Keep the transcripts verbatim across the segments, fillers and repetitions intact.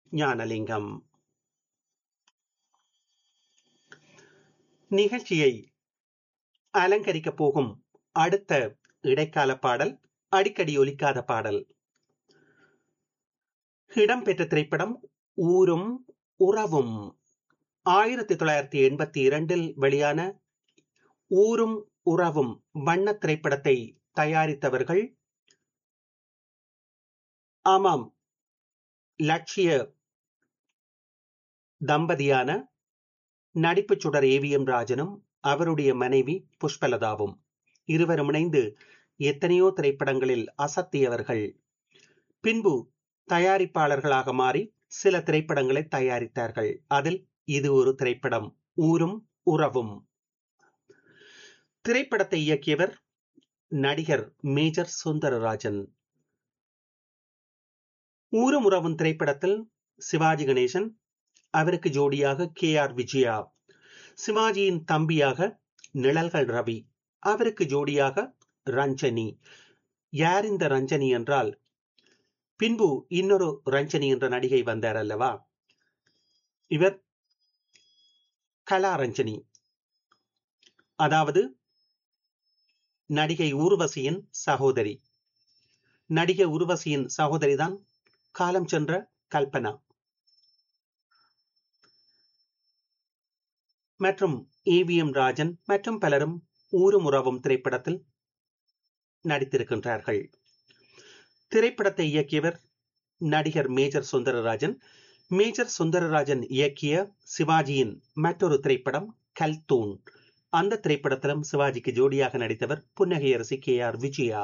ஞானலிங்கம். நிகழ்ச்சியை அலங்கரிக்கப் போகும் அடுத்த இடைக்கால பாடல் அடிக்கடி ஒலிக்காத பாடல். இடம்பெற்ற திரைப்படம் ஊரும் உறவும். ஆயிரத்தி தொள்ளாயிரத்தி எண்பத்தி இரண்டில் வெளியான ஊரும் உறவும் வண்ண திரைப்படத்தை தயாரித்தவர்கள் ஆமாம் லட்சிய தம்பதியான நடிப்பு சுடர் ஏவிஎம் ராஜனும் அவருடைய மனைவி புஷ்பலதாவும். இருவரும் இணைந்து எத்தனையோ திரைப்படங்களில் அசத்தியவர்கள். பின்பு தயாரிப்பாளர்களாக மாறி சில திரைப்படங்களை தயாரித்தார்கள். அதில் இது ஒரு திரைப்படம், ஊரும் உறவும். திரைப்படத்தை இயக்கியவர் நடிகர் மேஜர் சுந்தரராஜன். ஊரும் உறவும் திரைப்படத்தில் சிவாஜி கணேசன், அவருக்கு ஜோடியாக கே ஆர் விஜயா, சிவாஜியின் தம்பியாக நிழல்கள் ரவி, அவருக்கு ஜோடியாக ரஞ்சனி. யார் இந்த ரஞ்சனி என்றால், பின்பு இன்னொரு ரஞ்சனி என்ற நடிகை வந்தார் அல்லவா, இவர் கலா ரஞ்சனி, அதாவது நடிகை ஊர்வசியின் சகோதரி. நடிகை ஊர்வசியின் சகோதரிதான் காலம் சென்ற கல்பனா. மற்றும் ஏவிஎம் ராஜன் மற்றும் பலரும் ஊரும் உறவும் திரைப்படத்தில் நடித்திருக்கின்றார்கள். திரைப்படத்தை இயக்கியவர் நடிகர் மேஜர் சுந்தரராஜன். மேஜர் சுந்தரராஜன் இயக்கிய சிவாஜியின் மற்றொரு திரைப்படம் கல்தூன். அந்த திரைப்படத்திலும் சிவாஜிக்கு ஜோடியாக நடித்தவர் புன்னகையரசி கே ஆர் விஜயா.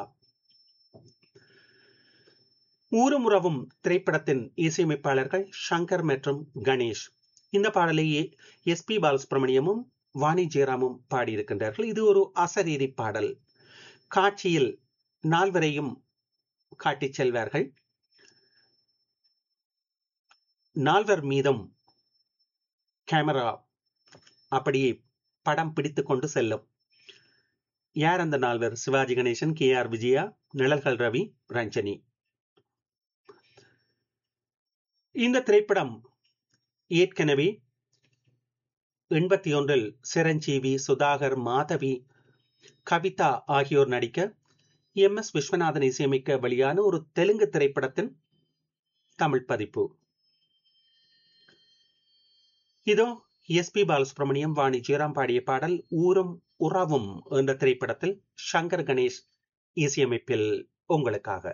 ஊரும் உறவும் திரைப்படத்தின் இசையமைப்பாளர்கள் சங்கர் மற்றும் கணேஷ். இந்த பாடலை எஸ் பி பாலசுப்ரமணியமும் வாணி ஜெயராமும் பாடியிருக்கின்றார்கள். இது ஒரு அசரீரி பாடல். காட்சியில் நால்வரையும் காட்டிச் செல்வார்கள். நால்வர் மீதும் கேமரா அப்படியே படம் பிடித்துக் கொண்டு செல்லும். யார் அந்த நால்வர்? சிவாஜி கணேசன், கே ஆர் விஜயா, நிழல்கள் ரவி, ரஞ்சனி. இந்த திரைப்படம் ஏற்கனவே எண்பத்தி ஒன்றில் சிரஞ்சீவி, சுதாகர், மாதவி, கவிதா ஆகியோர் நடிக்க எம் எஸ் விஸ்வநாதன் இசையமைக்க வெளியான ஒரு தெலுங்கு திரைப்படத்தின் தமிழ் பதிப்பு. இதோ எஸ் பி பாலசுப்ரமணியம், வாணி ஜெயராம் பாடிய பாடல் ஊரும் உறவும் என்ற திரைப்படத்தில் சங்கர் கணேஷ் இசையமைப்பில் உங்களுக்காக.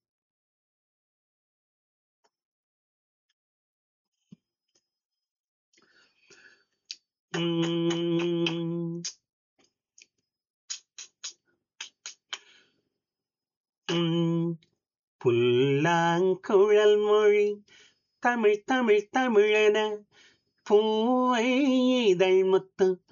உம் உம் புல்லாங்குழல் மொழி தமிழ் தமிழ் தமிழென பூவை இதழ் முத்து